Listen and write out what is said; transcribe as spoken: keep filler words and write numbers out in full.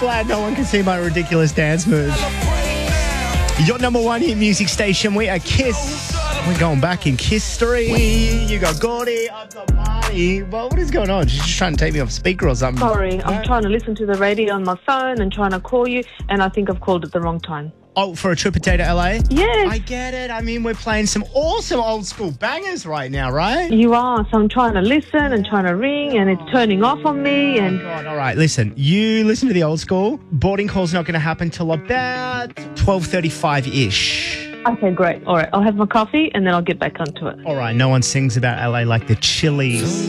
glad no one can see my ridiculous dance moves. Your number one hit music station. We are Kiss. We're going back in history. You got Gordy, I've got Marty. Well, what is going on? She's just trying to take me off speaker or something. Sorry, I'm trying to listen to the radio on my phone and trying to call you, and I think I've called at the wrong time. Oh, for a trip a day to L A? Yes. I get it. I mean, we're playing some awesome old school bangers right now, right? You are, so I'm trying to listen and trying to ring, and it's turning off on me. And God, all right, listen, you listen to the old school. Boarding call's not going to happen till about twelve thirty-five-ish. Okay, great. All right, I'll have my coffee, and then I'll get back onto it. All right, no one sings about L A like the Chili's.